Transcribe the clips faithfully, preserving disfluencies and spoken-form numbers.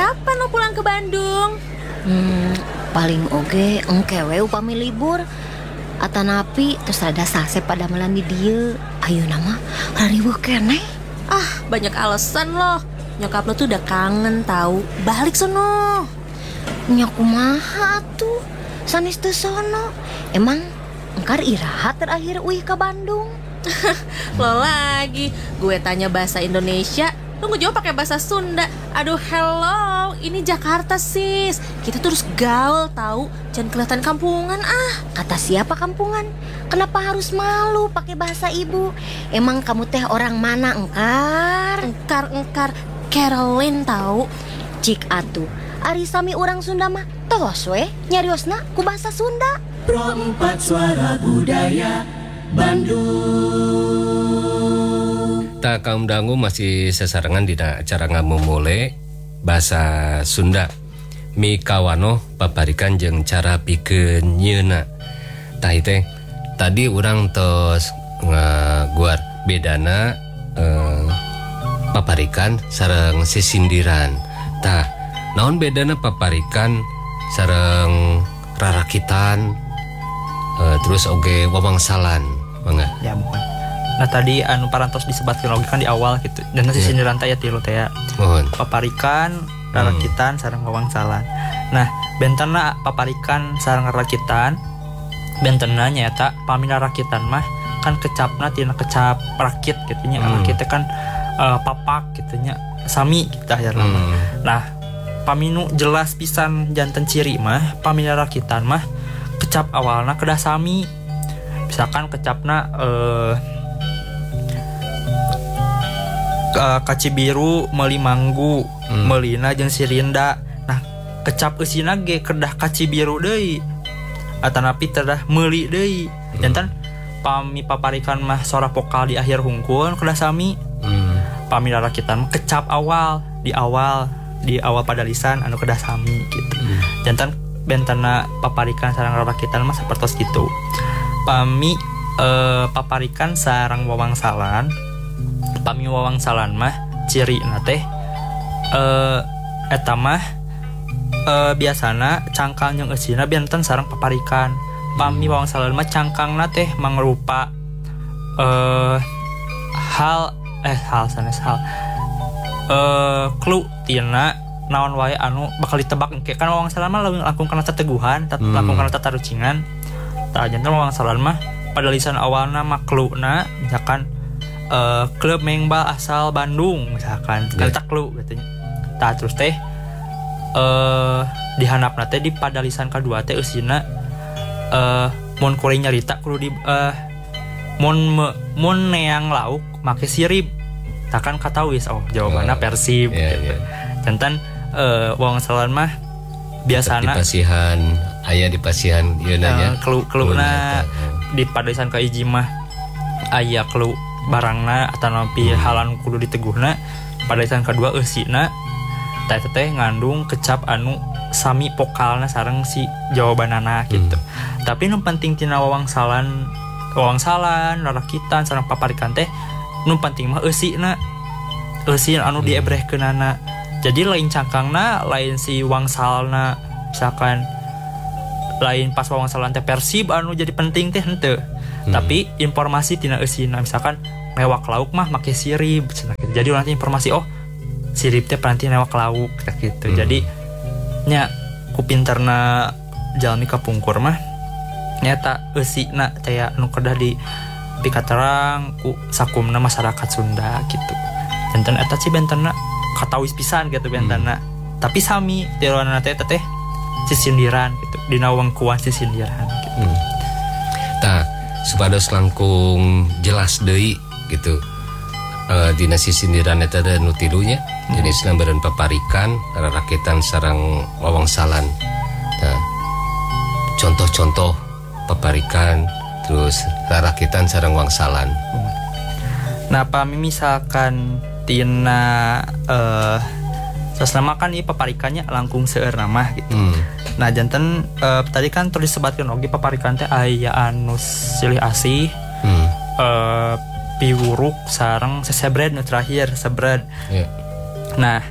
kapan lo pulang ke Bandung? Hmm, paling oge engkewe upami libur. Atanapi terus ada sase pada melan di dieu. Ayo nama rariweuh keneh. Ah, banyak alasan loh. Nyokap lo tuh udah kangen tahu. Balik sono. Nya kumaha tuh? Sanes teu sono. Emang engkar iraha terakhir uih ke Bandung? Lo lagi, gue tanya bahasa Indonesia, lo ngejawab pakai bahasa Sunda. Aduh, hello, ini Jakarta sis. Kita terus gaul tahu, jangan kelihatan kampungan ah. Kata siapa kampungan? Kenapa harus malu pakai bahasa ibu? Emang kamu teh orang mana engkar? Engkar engkar Caroline tahu. Cik atuh, ari sami urang Sunda mah tos we nyariosna ku bahasa Sunda. Pro empat Suara Budaya Bandung. Tak kaum dangu masih sesarengan di acara ngamumule bahasa Sunda. Mi kawano paparikan jeung cara pikeun nyeuna. Tah teh tadi urang tos ngaguar bedana eh, paparikan sareng sisindiran. Tah naon bedana paparikan sareng rarakitan eh, terus oge wawangsalan mangga. Ya mohon. Nah tadi anu parantos disebatkeun oge kan di awal gitu. Dan nasi sindiran teh ya tilu teh ya. Mohon. Paparikan, rarakitan, hmm. sareng wawangsalan. Nah, bentenna paparikan sareng rarakitan, bentenna nyaeta pamina rakitan mah kan kecapna tina kecap rakit gitu nya. Hmm. Rakit kan uh, papak gitu nya. Sami kita ya lama. Hmm. Nah, paminu jelas pisan janten ciri mah pamina rakitan mah kecap awalna kedah sami. Misalkan kecapna eh uh, kaci biru meuli manggu, hmm. meulina jeung sirinda. Nah, kecap eusina ge kedah kaci biru deui. Atanapi kedah meuli deui. Janten pami paparikan mah sora vokal di akhir hungkul kedah sami. Hmm. Pami rarakitan kecap awal di awal di awal pada lisan anu kedah sami gitu. Hmm. Janten bentana paparikan sareng rarakitan mah sapertos kitu. Pami eh, paparikan sareng wawangsalan. Pami wawangsalan mah ciri na teh eh eta mah eh, biasana cangkang jeung eusina benten sareng paparikan. Pami wawangsalan mah cangkangna teh mangrupa eh hal eh hal sanes hal eh clue tina naon wae anu bakal ditebak engke kan wawangsalan mah langkung kana teteguhan, hmm. langkung kana tatarucingan. Tah janten wawangsalan mah pada lisan awalna mah clue-na misalkan uh, klub mengbal asal Bandung misalkan yeah. Kan clue katanya. Tah terus teh uh, dihandapna teh di pada lisan kadua teh eusina uh, mun kuring nyarita kudu di uh, mun mun neang lauk make sirip. Tah kan katawis oh jawabanna oh, persib yeah, gitu. Yeah. Janten uh, wawangsalan mah biasana di pasihan aya di pasihan ieu nya uh, kelu-keluna di padaisan ka hiji mah aya kelu barangna atanapi hmm. halan kudu diteguhna. Padaisan kadua eusina tah teh ngandung kecap anu sami vokalna sareng si jawabanana gitu. Hmm. Tapi nu penting tina wawangsalan wawangsalan rarakitan sareng paparikan teh nu penting mah eusina eusin anu hmm. diebrehkeunana. Jadi lain cangkangna, lain si wangsalna, misalkan lain pas wangsalan teh persib anu jadi penting teh henteu. Hmm. Tapi informasi tina eusina misalkan mewak lauk mah make sirip cenah gitu. Jadi nanti informasi oh sirip teh panti mewak lauk gitu. Hmm. Jadi nya ku pinterna jalmi kapungkur mah nyata eusina teh anu kedah di pikaterang ku sakumna masyarakat Sunda gitu. Janten eta sih bentenna katawis pisan gitu bentana. Hmm. Tapi sami tiruanana teh teh sisindiran gitu. Dina wengkuan sisindiran gitu. Hmm. Tah, supados langkung jelas deui gitu. Uh, dina sisindiran eta teh nu tilunya hmm. jenisna beureun paparikan, rarakitan sareng wawangsalan. Tah. Contoh-contoh paparikan terus rarakitan sareng wangsalan. Hmm. Nah, pami misalkan tina eh uh, sasama kan ieu paparikannya langkung seueur nama gitu. Hmm. Nah, janten uh, tadi kan terus disebutkeun oge paparikan teh aya anu silih asih, hmm. uh, piwuruk sareng sesebred nu terakhir sebred. Yeah. Nah,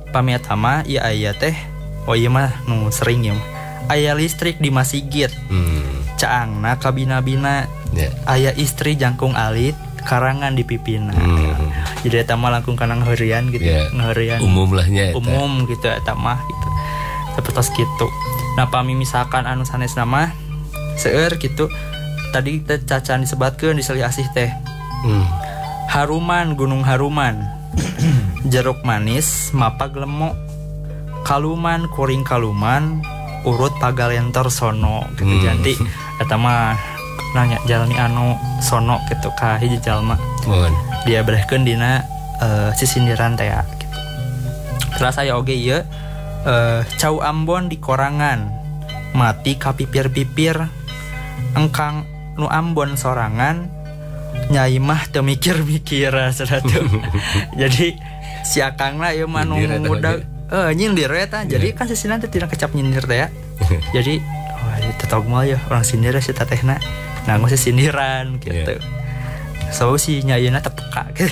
pamiata mah ieu aya teh oh ieu mah nu sering ya aya listrik di masjid hmm. caangna kabina-bina Ya. aya istri jangkung alit karangan di pipina Hmm. jadi eta mah langkung kana ngeureun gitu Ya. ngeureun Umum lahnya eta. umum gitu eta mah gitu sapertos kitu nah pami misalkan anu sanesna mah seueur gitu tadi teh cacan disebatkeun di Seli Asih teh Hmm. haruman gunung haruman jeruk manis mapag lemok kaluman kuring kaluman urut pagalentor sono gitu Hmm. jadi eta mah nanya jalani anu sono gitu ka hiji jalma Mohon. dia berehkeun dina uh, sisindiran teh gitu. Terus aya oge ieu uh, cau Ambon di korangan mati ka pipir-pipir engkang nu Ambon sorangan nyai mah teu mikir-mikir sadatu. Jadi si akangna ieu mah nu Nyindir eta muda lagi. eh nyindir eta. Jadi kan sisinan teh tidak kecap nyindir teh ya. Jadi oh ieu teh togmol ya orang sindir si tatehna nganggo sindiran gitu. Yeah. So si nyayeuna teh peka gitu.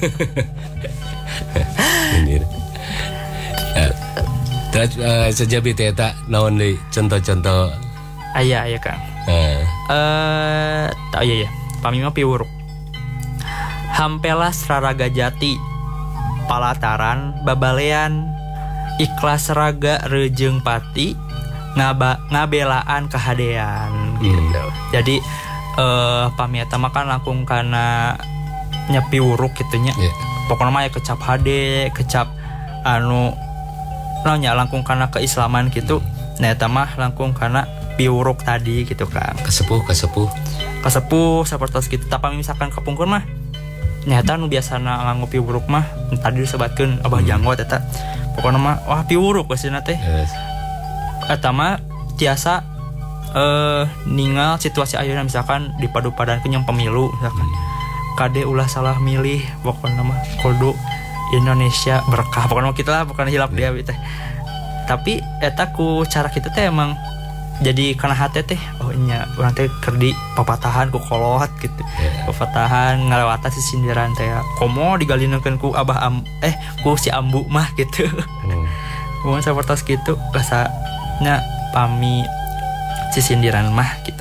Bener. Ya. Terus uh, sejabi teh eta naon deui contoh-contoh Aya aya Kang. uh, Eh tak iya ya. Pami mah piwuruk. Hampelas raraga jati. Palataran babalean ikhlas raga rejeung pati ngaba ngabelaan kahadean gitu. Hmm. Jadi eh pami eta mah kan langkung kana nyepi wuruk gitu nya. Yeah. Pokoknya mah ya kecap hade, kecap anu naonnya langkung kana keislaman gitu. Nah eta mah langkung kana piwuruk tadi gitu kan. Kesepuh kesepuh. Kasepuh sapertos kitu. Tapi misalkan kapungkur mah nyata nu biasana nganggo piwuruk mah tadi disebatkeun Abah Hmm. Janggot eta. Pokokna mah wah piwuruk geusna teh. Yes. Eta mah tiasa eh ningal situasi ayeuna misalkan dipadu-padankeun yang pemilu misalkan. Kade ulah salah milih pokokna mah kudu Indonesia berkah. Pokokna kita lah bukan hilap dia teh. Tapi eta ku cara kita teh emang jadi kana hate teh oh nya urang teh keur di papatahan ku kolot gitu. Yeah. Papatahan ngalewatan si sindiran teh komo digalinekeun ku Abah Am eh ku si Ambu mah gitu. Hmm. Mun sapertos kitu rasanya pami si sindiran mah gitu.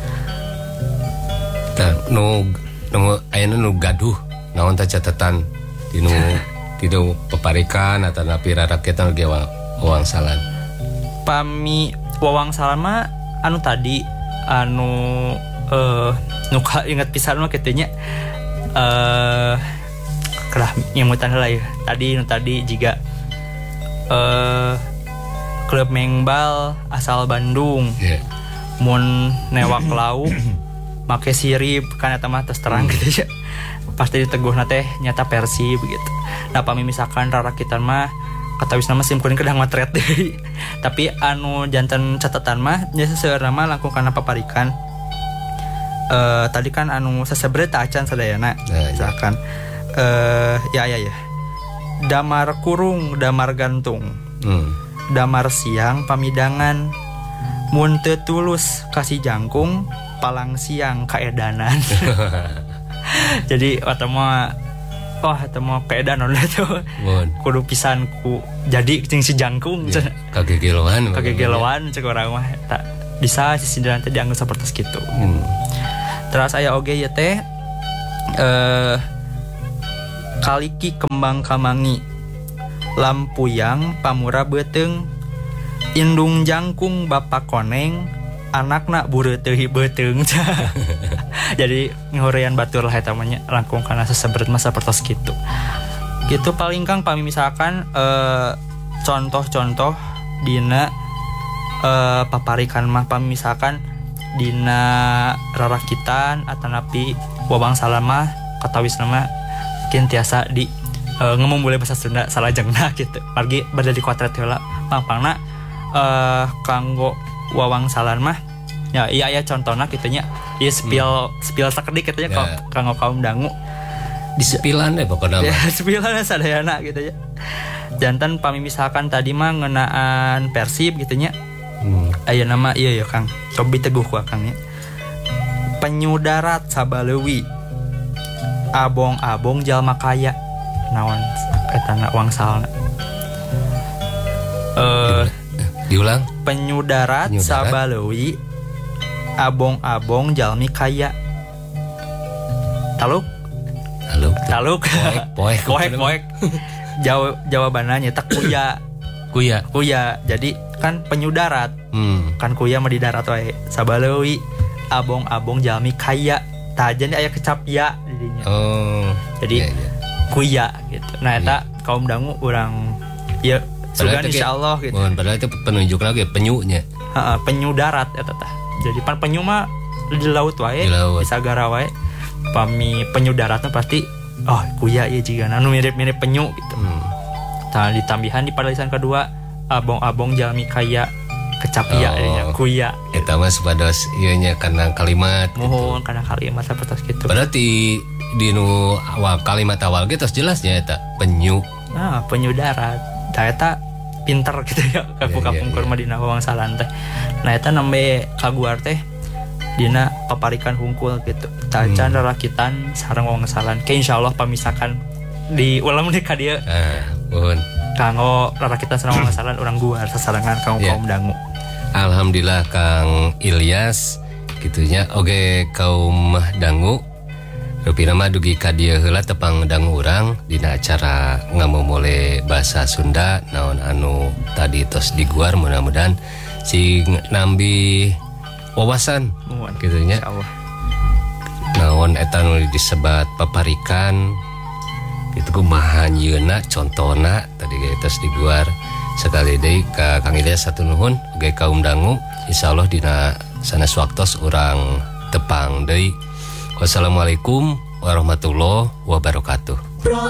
Tah nu nu ayeuna nu gaduh naon teh catatan di nu di nu peparikan atau napi raraketan ge wangsalan. Pami wawang salama anu tadi anu eh nu inget pisan mah kitu nya eh kelah nyemutan heula ya. Tadi nu tadi jiga eh klub mengbal asal Bandung Yeah. mun newak lauk make sirip kan eta mah terus terang gitu ya. Pasti diteguhna teh nyata Persib gitu. Nah pami misalkan rarakitan mah kata wisna mah sim kuning kedang matret deui. Tapi anu janten catatan mah nya seueurna mah langkung kana paparikan. Eh tadi kan anu sasebret acan sadayana. Nah, Misalkan eh ya ya ya. Damar kurung, damar gantung. Hmm. Damar siang pamidangan. Mun teu tulus kasih jangkung, palang siang kaedanan. Jadi eta mah oh eta mah kaedanan tuh. Mohon. Kudu pisan ku jadi cing si jangkung Ya, kagegeloan. kagegeloan cek urang mah eta bisa si sindiran teh dianggap sapertos kitu. Hmm. Terus aya oge ya teh eh kaliki kembang kamangi lampuyang pamura beteung indung jangkung bapak koneng anakna buru teuhi beteung. Jadi ngorean batur lah eta mah nya langkung kana sasebret mah sapertos kitu. Gitu paling Kang pami misalkan eh contoh-contoh dina eh paparikan mah pami misalkan dina rarakitan atanapi wawangsalan mah katawis nama kintiasa di uh, ngomong boleh bahasa Sunda salajengna gitu. Margi berada di kuatret heula pangpangna uh, kanggo wawangsalan mah ya iya aya contona kitu nya. Ieu spill hmm. spill sakedik kitu nya Ya. kanggo kaum dangu. Di sepilan deh pokoknya Ya, mah. spillna sadayana gitu ya. Jantan pami misalkan tadi mah ngeunaan Persib gitu nya. Hmm. Aya nama iya ya Kang. Cobi teguh ku Kang ya. Penyu darat Sabalewi. Abong-abong jalma kaya. Naon eta na wangsalna. Eh Diulang. penyu darat, Penyu darat. sabaleui abong-abong jalmi kaya. Taluk, Halo. taluk. Poek, Poek, poek. poek. Jawab jawabannya tak kuya. Kuya. Kuya. Jadi kan penyu darat, Hmm. kan kuya mah di darat wae. Sabaleui abong-abong jalmi kaya. Tah jadi aya kecap ya didinya. Oh. Jadi iya, iya. kuya gitu. Nah eta kaum dangu urang ya sugan Padahal itu insyaallah kayak- gitu. Mohon, padahal itu penunjuk lagi penyunya. Heeh, penyu darat eta tah. Jadi pan penyu mah di laut wae, Di laut. sagara wae. Pami penyu daratnya pasti oh kuya ya jiga anu mirip-mirip penyu gitu. Hmm. Tah ditambihan di padalisan kedua abong-abong jalmi kaya kecapia Oh. ya kuya. Eta mah sepados ieu nya karena kalimat gitu. Mohon karena kalimat sapertos gitu. Padahal di di nu awal kalimat awal gitu jelasnya eta penyu. Nah, penyu darat. Tah eta pinter gitu ya kapung-kapung Iya, iya, kurma dina wangsalan teh. Nah eta nembe kaguar teh dina paparikan hungkul gitu. Tacan Hmm. rarakitan sareng wangsalan. Ke insyaallah pamisakan di ulam nih ka dieu Ah, mohon. kanggo rarakitan sareng wangsalan urang guar sasarengan kaum Iya. kaum dangu. Alhamdulillah Kang Ilyas gitunya oge kaum dangu rupina mah dugi ka dieu heula tepang dangu urang dina acara ngamumule bahasa Sunda naon anu tadi tos diguar mudah-mudahan sing nambi wawasan Mohon gitunya insyaallah. naon eta nu disebat paparikan itu kumaha nyieuna contona tadi ge tos diguar sekali deui ka Kang Ilyas satu nuhun oge kaum dangu insyaallah dina sanes waktos urang tepang deui. Wassalamualaikum warahmatullahi wabarakatuh.